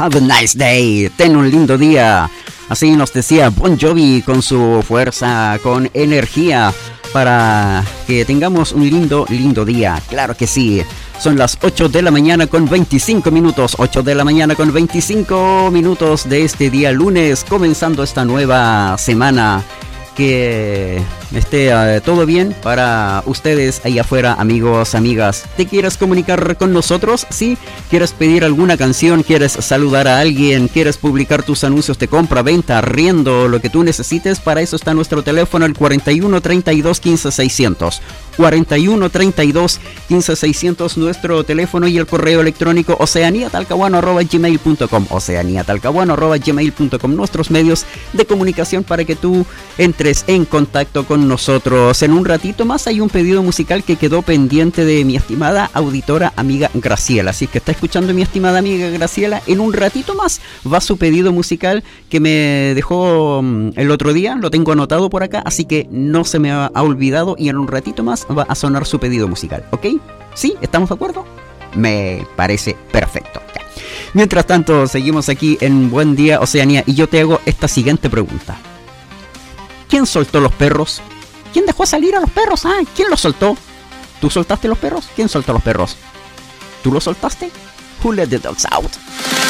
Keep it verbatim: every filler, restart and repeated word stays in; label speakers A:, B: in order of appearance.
A: Have a nice day. Ten un lindo día. Así nos decía Bon Jovi con su fuerza, con energía, para que tengamos un lindo, lindo día. Claro que sí. Son las ocho de la mañana con veinticinco minutos. ocho de la mañana con veinticinco minutos de este día lunes, comenzando esta nueva semana. Que esté uh, todo bien para ustedes ahí afuera, amigos, amigas. ¿Te quieres comunicar con nosotros? ¿Sí? ¿Quieres pedir alguna canción? ¿Quieres saludar a alguien? ¿Quieres publicar tus anuncios de compra, venta, arriendo, lo que tú necesites? Para eso está nuestro teléfono, el cuarenta y uno, treinta y dos, quince, seiscientos. cuarenta y uno, treinta y dos, quince, seiscientos, nuestro teléfono, y el correo electrónico oceanía talcahuano arroba gmail punto com. oceanía talcahuano arroba gmail punto com. Nuestros medios de comunicación para que tú entres en contacto con nosotros. En un ratito más hay un pedido musical que quedó pendiente de mi estimada auditora amiga Graciela. Así que está escuchando mi estimada amiga Graciela. En un ratito más va su pedido musical que me dejó el otro día. Lo tengo anotado por acá, así que no se me ha olvidado, y en un ratito más va a sonar su pedido musical. ¿Ok? ¿Sí? ¿Estamos de acuerdo? Me parece perfecto. Ya. Mientras tanto, seguimos aquí en Buen Día Oceanía, y yo te hago esta siguiente pregunta. ¿Quién soltó los perros? ¿Quién dejó salir a los perros? Ah, ¿quién los soltó? ¿Tú soltaste los perros? ¿Quién soltó los perros? ¿Tú los soltaste? Who let the dogs out?